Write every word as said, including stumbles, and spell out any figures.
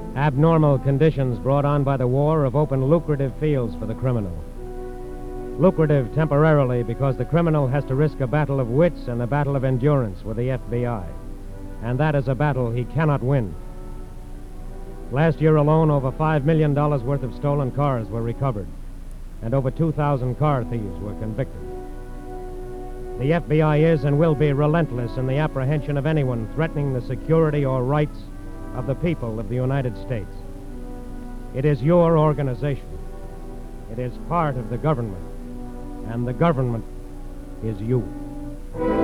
Abnormal conditions brought on by the war have opened lucrative fields for the criminal. Lucrative temporarily because the criminal has to risk a battle of wits and a battle of endurance with the F B I. And that is a battle he cannot win. Last year alone, over five million dollars worth of stolen cars were recovered, and over two thousand car thieves were convicted. The F B I is and will be relentless in the apprehension of anyone threatening the security or rights of the people of the United States. It is your organization. It is part of the government, and the government is you.